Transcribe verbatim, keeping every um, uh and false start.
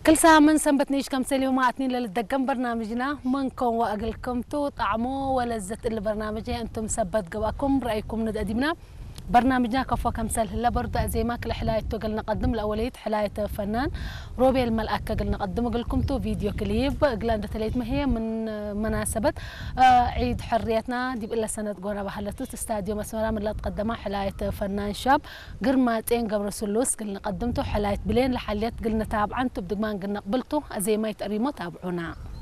كل ساعة من سنبتنيش كم سلي وما أتنين للدقم برنامجنا منكم وأقلكم تو طعمو ولذة البرنامج أنتم سبت قواكم رأيكم ندقدمنا برنامجنا كفوا كم سل هلا برضه زي ما كل حلاية قلنا نقدم الأولية حلاية فنان روبي الملأكة قلنا نقدم لكم تو فيديو كليب قلنا تليت ما هي من مناسبة آه عيد حريتنا دي بإلا سنة قونا بحلتو استاديو مسمرة من لا تقدمها حلاية فنان شاب قرماتين قبل سلوس قلنا قدمتو حلاية بلين لحليت قلنا تابعا تبدو ما قلنا قبلتو زي ما يتقريمو تابعونا.